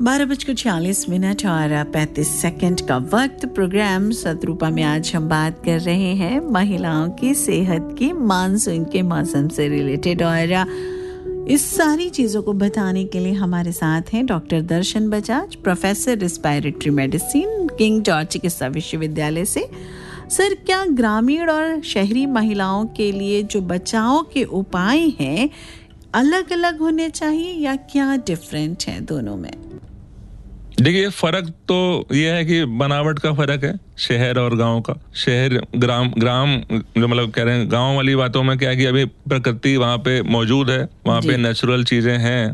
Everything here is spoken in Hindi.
12:46 और 35 का वक्त। प्रोग्राम सतरूपा में आज हम बात कर रहे हैं महिलाओं की सेहत की मानसून के मौसम से रिलेटेड, और इस सारी चीज़ों को बताने के लिए हमारे साथ हैं डॉक्टर दर्शन Bajaj, professor respiratory medicine, king George चिकित्सा विश्वविद्यालय से। सर, क्या ग्रामीण और शहरी महिलाओं के लिए जो बचाव के उपाय हैं अलग अलग होने चाहिए या क्या डिफरेंट है दोनों में? देखिए, फर्क तो ये है कि बनावट का फर्क है शहर और गांव का। शहर ग्राम जो मतलब कह रहे हैं, गांव वाली बातों में क्या है कि अभी प्रकृति वहां पे मौजूद है, वहां पे नेचुरल चीजें हैं,